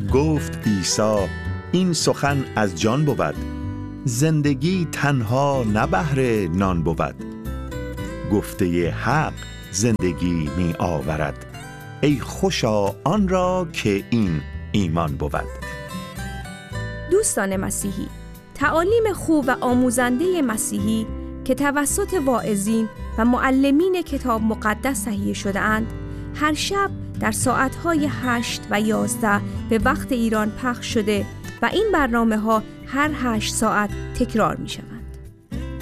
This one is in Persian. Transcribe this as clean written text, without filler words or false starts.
گفت عیسی این سخن از جان بود، زندگی تنها نه بهر نان بود. گفته حق زندگی می آورد، ای خوشا آن را که این ایمان بود. دوستان مسیحی، تعالیم خوب و آموزنده مسیحی که توسط واعظین و معلمین کتاب مقدس تهیه شده اند، هر شب در ساعتهای 8 و 11 به وقت ایران پخش شده و این برنامه ها هر 8 ساعت تکرار می شود.